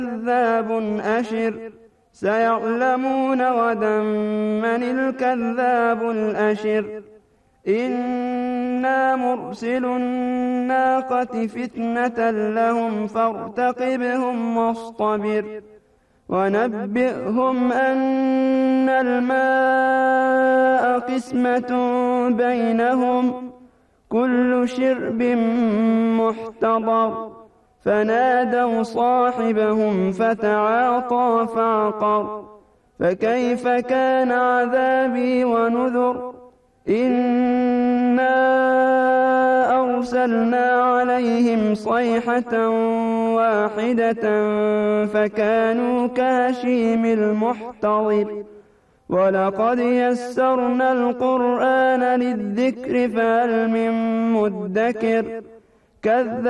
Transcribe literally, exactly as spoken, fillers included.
كذاب أشر سيعلمون غدا من الكذاب الأشر إنا مرسل الناقة فتنة لهم فارتقبهم واصطبر ونبئهم أن الماء قسمة بينهم كل شرب محتضر فنادوا صاحبهم فتعاطى فعقر فكيف كان عذابي ونذر إنا أرسلنا عليهم صيحة واحدة فكانوا كهشيم المحتضر ولقد يسرنا القرآن للذكر فهل من مدكر كذب